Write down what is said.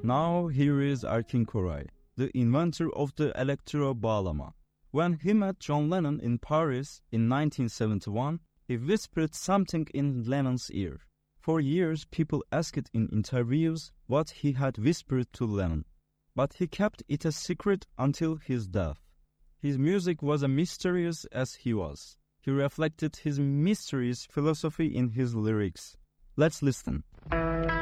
Now here is Erkin Koray, the inventor of the electro bağlama. When he met John Lennon in Paris in 1971, he whispered something in Lennon's ear. For years, people asked in interviews what he had whispered to Lennon, but he kept it a secret until his death. His music was as mysterious as he was. He reflected his mysterious philosophy in his lyrics. Let's listen.